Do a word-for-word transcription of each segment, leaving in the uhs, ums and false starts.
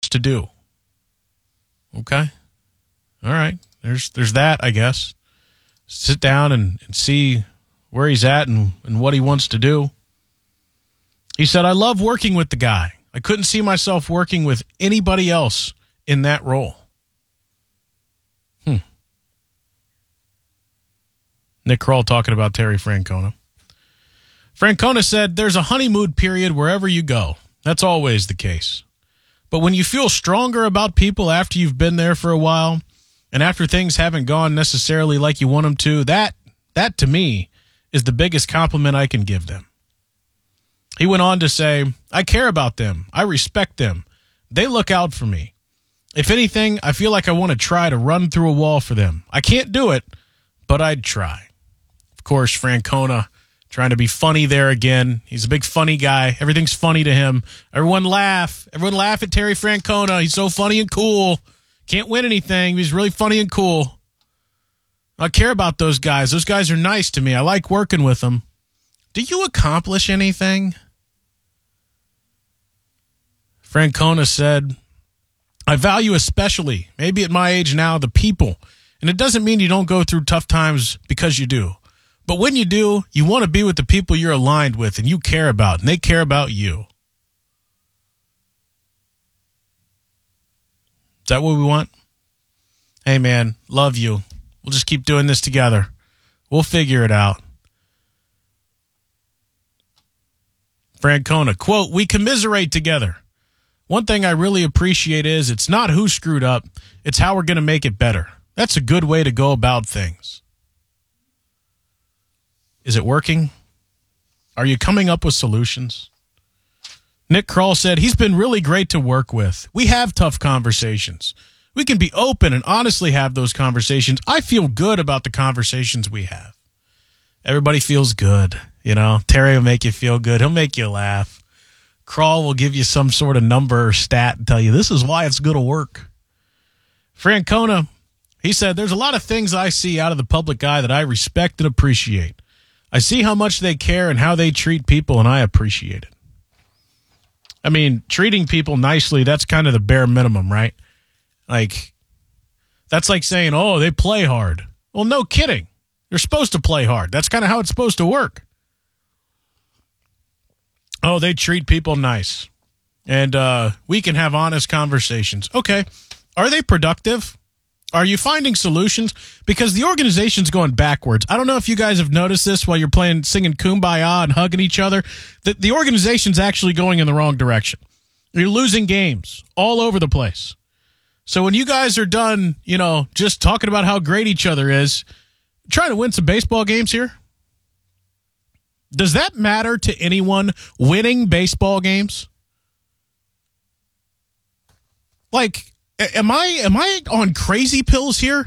to do. Okay. All right. There's there's that, I guess. Sit down and, and see where he's at and, and what he wants to do. He said, I love working with the guy. I couldn't see myself working with anybody else in that role. Hmm. Nick Kroll talking about Terry Francona. Francona said, there's a honeymoon period wherever you go. That's always the case. But when you feel stronger about people after you've been there for a while, and after things haven't gone necessarily like you want them to, that, that to me is the biggest compliment I can give them. He went on to say, I care about them. I respect them. They look out for me. If anything, I feel like I want to try to run through a wall for them. I can't do it, but I'd try. Of course, Francona trying to be funny there again. He's a big funny guy. Everything's funny to him. Everyone laugh. Everyone laugh at Terry Francona. He's so funny and cool. Can't win anything. He's really funny and cool. I care about those guys. Those guys are nice to me. I like working with them. Do you accomplish anything? Francona said, I value especially, maybe at my age now, the people. And it doesn't mean you don't go through tough times because you do. But when you do, you want to be with the people you're aligned with and you care about, and they care about you. Is that what we want? Hey, man, love you. We'll just keep doing this together. We'll figure it out. Francona, quote, we commiserate together. One thing I really appreciate is it's not who screwed up, it's how we're going to make it better. That's a good way to go about things. Is it working? Are you coming up with solutions? Nick Kroll said he's been really great to work with. We have tough conversations. We can be open and honestly have those conversations. I feel good about the conversations we have. Everybody feels good. You know, Terry will make you feel good. He'll make you laugh. Kroll will give you some sort of number or stat and tell you this is why it's going to work. Francona, he said, there's a lot of things I see out of the public eye that I respect and appreciate. I see how much they care and how they treat people, and I appreciate it. I mean, treating people nicely, that's kind of the bare minimum, right? Like, that's like saying, oh, they play hard. Well, no kidding. They're supposed to play hard. That's kind of how it's supposed to work. Oh, they treat people nice. And uh, we can have honest conversations. Okay. Are they productive? Are you finding solutions? Because the organization's going backwards. I don't know if you guys have noticed this while you're playing, singing Kumbaya and hugging each other. The, the organization's actually going in the wrong direction. You're losing games all over the place. So when you guys are done, you know, just talking about how great each other is, trying to win some baseball games here. Does that matter to anyone, winning baseball games? Like, am I am I on crazy pills here?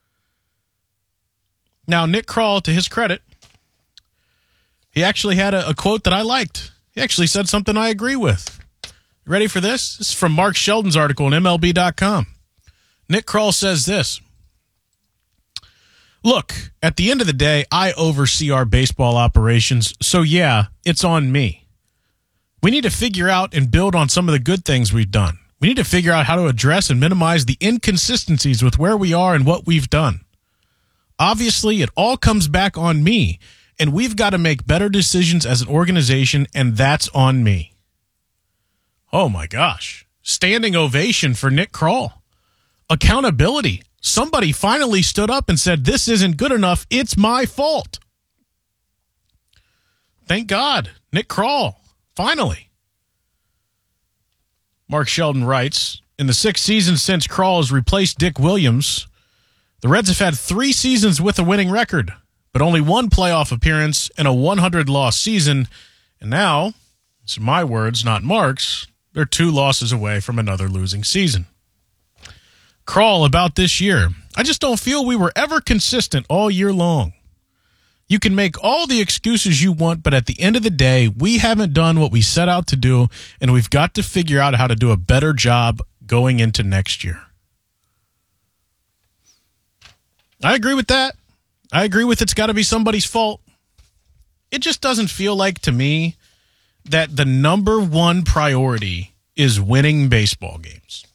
Now, Nick Kroll, to his credit, he actually had a, a quote that I liked. He actually said something I agree with. Ready for this? This is from Mark Sheldon's article on M L B dot com. Nick Kroll says this. Look, at the end of the day, I oversee our baseball operations, so yeah, it's on me. We need to figure out and build on some of the good things we've done. We need to figure out how to address and minimize the inconsistencies with where we are and what we've done. Obviously, it all comes back on me, and we've got to make better decisions as an organization, and that's on me. Oh my gosh. Standing ovation for Nick Kroll. Accountability. Somebody finally stood up and said, this isn't good enough. It's my fault. Thank God. Nick Kroll. Finally. Mark Sheldon writes, in the six seasons since Kroll has replaced Dick Williams, the Reds have had three seasons with a winning record, but only one playoff appearance in a one hundred loss season. And now, it's my words, not Mark's, they're two losses away from another losing season. Kroll about this year. I just don't feel we were ever consistent all year long. You can make all the excuses you want, but at the end of the day, we haven't done what we set out to do, and we've got to figure out how to do a better job going into next year. I agree with that. I agree with it's got to be somebody's fault. It just doesn't feel like to me that the number one priority is winning baseball games.